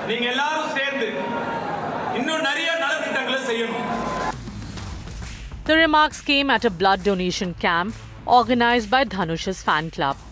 நீங்க எல்லாரும் சேர்ந்து இன்னும் நிறைய நலத்திட்டங்களை செய்யணும். The remarks came at a blood donation camp organized by Dhanush's fan club.